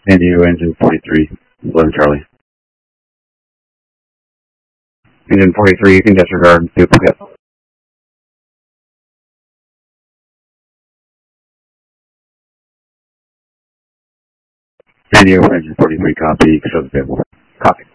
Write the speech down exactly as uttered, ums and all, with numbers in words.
San Diego engine forty-three, eleven Charlie. Engine forty-three, you can disregard duplicate. San Diego engine forty-three, copy, show the table. Copy.